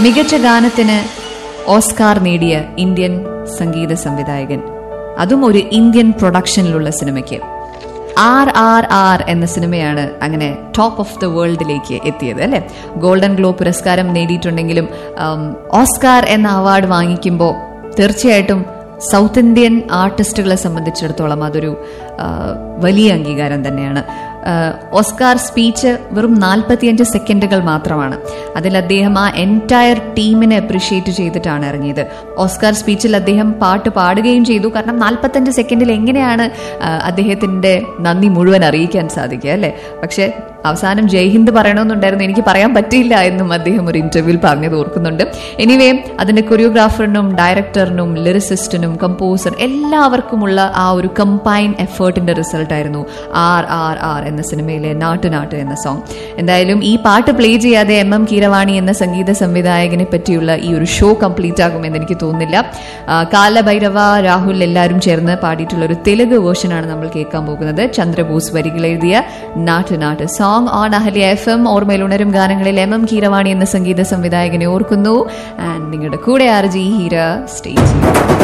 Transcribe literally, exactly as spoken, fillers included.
മികച്ച ഗാനത്തിന് ഓസ്കാർ നേടിയ ഇന്ത്യൻ സംഗീത സംവിധായകൻ, അതും ഒരു ഇന്ത്യൻ പ്രൊഡക്ഷനിലുള്ള സിനിമയ്ക്ക്. ആർ ആർ ആർ എന്ന സിനിമയാണ് അങ്ങനെ ടോപ്പ് ഓഫ് ദ വേൾഡിലേക്ക് എത്തിയത് അല്ലെ. ഗോൾഡൻ ഗ്ലോബ് പുരസ്കാരം നേടിയിട്ടുണ്ടെങ്കിലും ഓസ്കാർ എന്ന അവാർഡ് വാങ്ങിക്കുമ്പോൾ തീർച്ചയായിട്ടും സൗത്ത് ഇന്ത്യൻ ആർട്ടിസ്റ്റുകളെ സംബന്ധിച്ചിടത്തോളം അതൊരു വലിയ അംഗീകാരം തന്നെയാണ്. ഓസ്കാർ സ്പീച്ച് വെറും നാൽപ്പത്തിയഞ്ച് സെക്കൻഡുകൾ മാത്രമാണ്. അതിൽ അദ്ദേഹം ആ എൻറ്റയർ ടീമിനെ അപ്രീഷിയേറ്റ് ചെയ്തിട്ടാണ് ഇറങ്ങിയത്. ഓസ്കാർ സ്പീച്ചിൽ അദ്ദേഹം പാട്ട് പാടുകയും ചെയ്തു. കാരണം നാൽപ്പത്തഞ്ച് സെക്കൻഡിൽ എങ്ങനെയാണ് അദ്ദേഹത്തിന്റെ നന്ദി മുഴുവൻ അറിയിക്കാൻ സാധിക്കുക അല്ലെ. പക്ഷെ അവസാനം ജയ്ഹിന്ദ് പറയണമെന്നുണ്ടായിരുന്നു, എനിക്ക് പറയാൻ പറ്റിയില്ല എന്നും അദ്ദേഹം ഒരു ഇന്റർവ്യൂവിൽ പറഞ്ഞത് ഓർക്കുന്നുണ്ട്. എനിവേ അതിന്റെ കൊറിയോഗ്രാഫറിനും ഡയറക്ടറിനും ലിറിസിസ്റ്റിനും കമ്പോസർ എല്ലാവർക്കുമുള്ള ആ ഒരു കമ്പൈൻ എഫേർട്ടിന്റെ റിസൾട്ട് ആയിരുന്നു ആർ ആർ ആർ എന്ന സിനിമയിലെ നാട്ടു നാട്ടു എന്ന സോങ്. എന്തായാലും ഈ പാട്ട് പ്ലേ ചെയ്യാതെ എം എം കീരവാണി എന്ന സംഗീത സംവിധായകനെ പറ്റിയുള്ള ഈ ഒരു ഷോ കംപ്ലീറ്റ് ആകുമെന്ന് എനിക്ക് തോന്നുന്നില്ല. കാലഭൈരവ, രാഹുൽ എല്ലാവരും ചേർന്ന് പാടിയിട്ടുള്ള ഒരു തെലുങ്ക് വേർഷനാണ് നമ്മൾ കേൾക്കാൻ പോകുന്നത്. ചന്ദ്രബോസ് വരികൾ എഴുതിയ നാട്ടു നാട്ടു song on Ahalya F M. ഓർമ്മയിൽ ഉണരും ഗാനങ്ങളിൽ എം എം കീരവാണി എന്ന സംഗീത സംവിധായകനെ ഓർക്കുന്നു. ആൻഡ് നിങ്ങളുടെ കൂടെ ആർ ജി ഹീര സ്റ്റേജ്.